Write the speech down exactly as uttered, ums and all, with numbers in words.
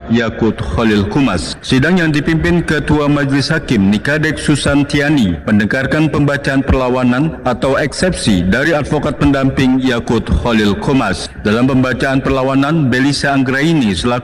Yakut Khalil Kumas. Sidang yang dipimpin Ketua Majelis Hakim Nikadek Susantiani mendengarkan pembacaan perlawanan atau eksepsi dari advokat pendamping Yakut Khalil Kumas. Dalam pembacaan perlawanan, Belisa Anggraini selaku